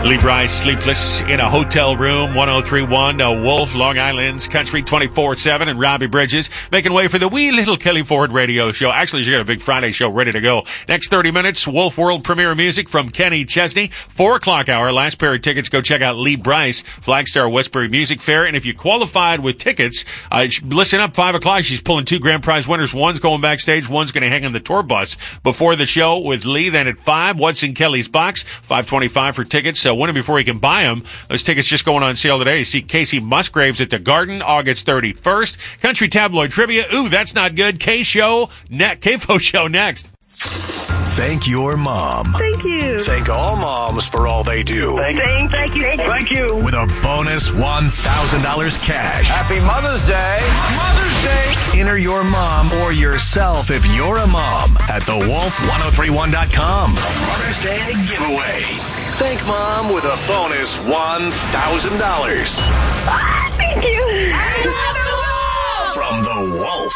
Lee Bryce, Sleepless in a Hotel Room, 1031 Wolf, Long Island's Country 24/7, and Robbie Bridges making way for the wee little Kelly Ford radio show. Actually, she's got a big Friday show ready to go. Next 30 minutes, Wolf World Premiere music from Kenny Chesney. 4 o'clock hour, last pair of tickets. Go check out Lee Bryce, Flagstar Westbury Music Fair. And if you qualified with tickets, listen up, 5 o'clock, she's pulling 2 grand prize winners. One's going backstage, one's going to hang on the tour bus before the show with Lee. Then at 5, what's in Kelly's box? $5.25 for tickets. So win them before you can buy them. Those tickets just going on sale today. You see Casey Musgraves at the Garden, August 31st. Country Tabloid Trivia. Ooh, that's not good. KFO show next. Thank your mom. Thank you. Thank all moms for all they do. Thank you. Thank you. With a bonus $1,000 cash. Happy Mother's Day. Mother's Day. Enter your mom or yourself if you're a mom at thewolf1031.com. Mother's Day giveaway. Thank mom with a bonus $1,000. Thank you. From The Wolf.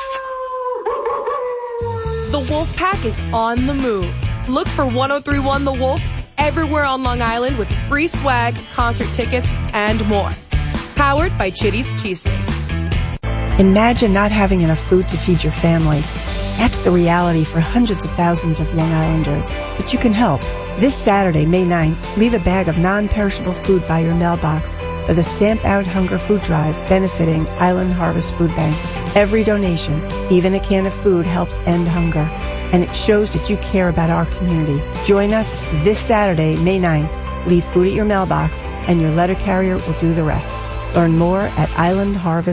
The Wolf Pack is on the move. Look for 1031 The Wolf everywhere on Long Island with free swag, concert tickets, and more. Powered by Chitty's Cheesesteaks. Imagine not having enough food to feed your family. That's the reality for hundreds of thousands of Long Islanders. But you can help. This Saturday, May 9th, leave a bag of non-perishable food by your mailbox for the Stamp Out Hunger Food Drive benefiting Island Harvest Food Bank. Every donation, even a can of food, helps end hunger, and it shows that you care about our community. Join us this Saturday, May 9th. Leave food at your mailbox, and your letter carrier will do the rest. Learn more at Island Harvest.